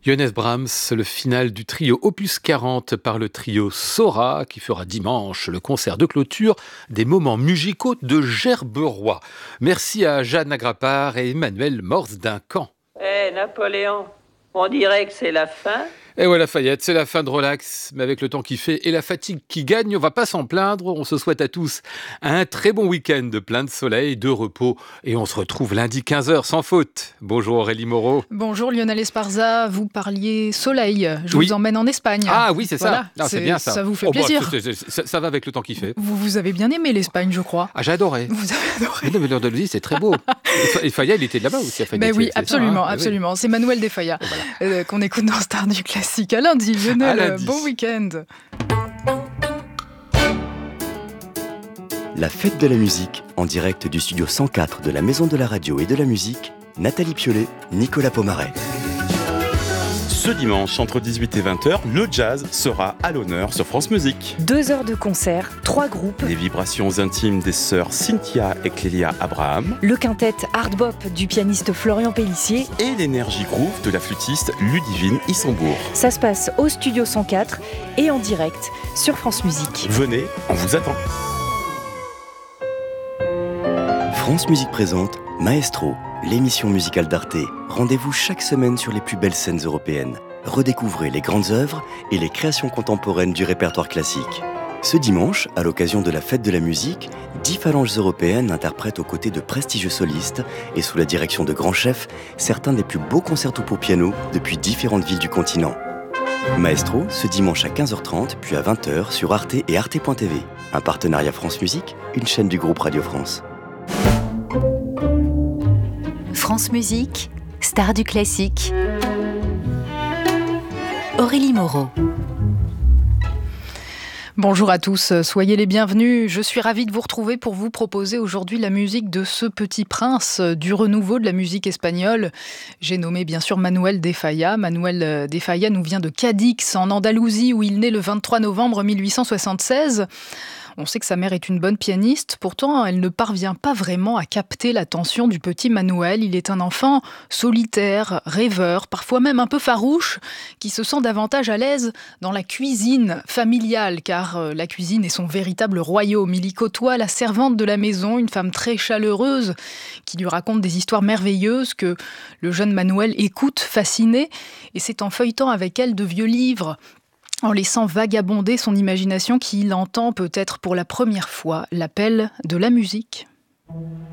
Johannes Brahms, le final du trio Opus 40 par le trio Sora, qui fera dimanche le concert de clôture des moments musicaux de Gerberoy. Merci à Jeanne Agrapard et Emmanuel Morse-Duncan. Napoléon, on dirait que c'est la fin. Et voilà Fayette, c'est la fin de relax, mais avec le temps qui fait et la fatigue qui gagne, on va pas s'en plaindre. On se souhaite à tous un très bon week-end de plein de soleil, de repos, et on se retrouve lundi 15h sans faute. Bonjour Aurélie Moreau. Bonjour Lionel Esparza, vous parliez soleil, je vous emmène en Espagne. Ah oui, c'est voilà, ça. C'est bien ça. Ça vous fait plaisir. Ça va avec le temps qui fait. Vous avez bien aimé l'Espagne, je crois. Ah, j'ai adoré. Vous avez adoré. Mais l'Andalousie, c'est très beau. Et Faya, il était de là-bas aussi. Ben oui, absolument, absolument. C'est Manuel de Falla qu'on écoute dans Star du Classique. À lundi, Lionel, bon week-end. La fête de la musique, en direct du studio 104 de la Maison de la Radio et de la Musique, Nathalie Piolet, Nicolas Pomaret. Ce dimanche, entre 18 et 20h, le jazz sera à l'honneur sur France Musique. 2 heures de concert, 3 groupes. Les vibrations intimes des sœurs Cynthia et Clélia Abraham. Le quintet Hard Bop du pianiste Florian Pellissier. Et l'énergie groove de la flûtiste Ludivine Issembourg. Ça se passe au Studio 104 et en direct sur France Musique. Venez, on vous attend. France Musique présente Maestro, l'émission musicale d'Arte. Rendez-vous chaque semaine sur les plus belles scènes européennes. Redécouvrez les grandes œuvres et les créations contemporaines du répertoire classique. Ce dimanche, à l'occasion de la fête de la musique, 10 phalanges européennes interprètent aux côtés de prestigieux solistes et sous la direction de grands chefs, certains des plus beaux concertos pour piano depuis différentes villes du continent. Maestro, ce dimanche à 15h30, puis à 20h sur Arte et Arte.tv. Un partenariat France Musique, une chaîne du groupe Radio France. France Musique, Star du Classique. Aurélie Moreau. Bonjour à tous, soyez les bienvenus. Je suis ravie de vous retrouver pour vous proposer aujourd'hui la musique de ce petit prince du renouveau de la musique espagnole. J'ai nommé bien sûr Manuel de Falla. Manuel de Falla nous vient de Cadix, en Andalousie, où il naît le 23 novembre 1876. On sait que sa mère est une bonne pianiste, pourtant elle ne parvient pas vraiment à capter l'attention du petit Manuel. Il est un enfant solitaire, rêveur, parfois même un peu farouche, qui se sent davantage à l'aise dans la cuisine familiale, car la cuisine est son véritable royaume. Il y côtoie la servante de la maison, une femme très chaleureuse, qui lui raconte des histoires merveilleuses que le jeune Manuel écoute fasciné, et c'est en feuilletant avec elle de vieux livres, en laissant vagabonder son imagination, qu'il entend peut-être pour la première fois l'appel de la musique.